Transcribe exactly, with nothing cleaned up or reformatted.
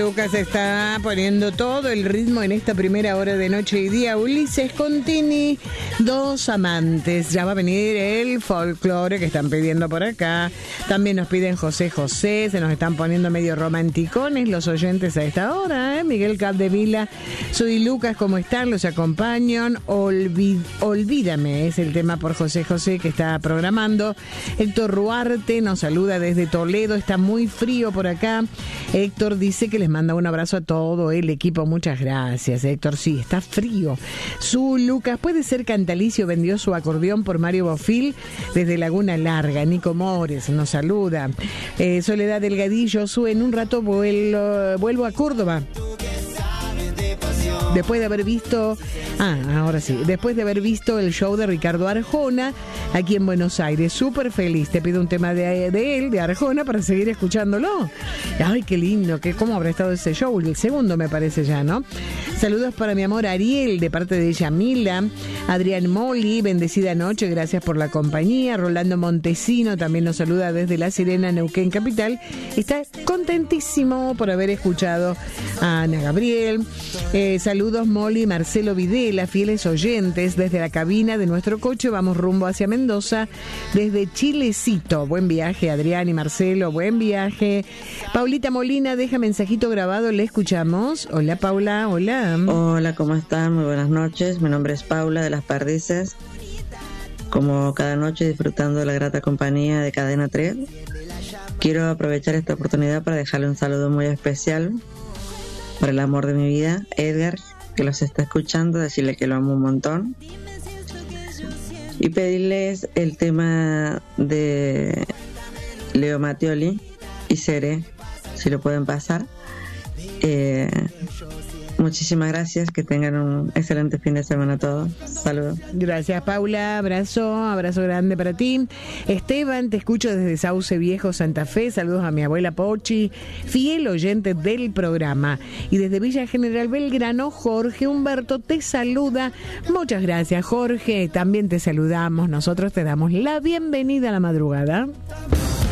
Lucas está poniendo todo el ritmo en esta primera hora de Noche y Día. Ulises Contini, Dos Amantes. Ya va a venir el folclore que están pidiendo por acá. También nos piden José José. Se nos están poniendo medio romanticones los oyentes a esta hora, ¿eh? Miguel Capdevila, soy Lucas, ¿cómo están? Los acompañan. Olvid, Olvídame es el tema por José José que está programando. Héctor Ruarte nos saluda desde Toledo. Está muy frío por acá. Héctor dice que les manda un abrazo a todo el equipo. Muchas gracias, Héctor. Sí, está frío. Su Lucas, puede ser que Antalicio vendió su acordeón por Mario Bofil desde Laguna Larga. Nico Mores nos saluda. Eh, Soledad Delgadillo, su en un rato vuelo, vuelvo a Córdoba. Después de haber visto, ah, ahora sí, después de haber visto el show de Ricardo Arjona aquí en Buenos Aires, súper feliz. Te pido un tema de, de él, de Arjona, para seguir escuchándolo. Ay, qué lindo, que cómo habrá estado ese show, el segundo me parece ya, ¿no? Saludos para mi amor Ariel, de parte de Yamila, Adrián Moli, bendecida noche, gracias por la compañía. Rolando Montesino también nos saluda desde La Serena, Neuquén Capital. Está contentísimo por haber escuchado a Ana Gabriel. Eh, saludos Molly, Marcelo Videla, fieles oyentes desde la cabina de nuestro coche. Vamos rumbo hacia Mendoza desde Chilecito. Buen viaje, Adrián y Marcelo, buen viaje. Paulita Molina deja mensajito grabado, le escuchamos. Hola Paula, hola. Hola, ¿cómo están? Muy buenas noches. Mi nombre es Paula de Las Perdices. Como cada noche disfrutando de la grata compañía de Cadena tres. Quiero aprovechar esta oportunidad para dejarle un saludo muy especial por el amor de mi vida, Edgar, que los está escuchando, decirle que lo amo un montón y pedirles el tema de Leo Mattioli y Seré, si lo pueden pasar. eh, Muchísimas gracias, que tengan un excelente fin de semana a todos. Saludos. Gracias Paula, abrazo, abrazo grande para ti. Esteban, te escucho desde Sauce Viejo, Santa Fe. Saludos a mi abuela Pochi, fiel oyente del programa. Y desde Villa General Belgrano, Jorge Humberto te saluda. Muchas gracias Jorge, también te saludamos. Nosotros te damos la bienvenida a la madrugada.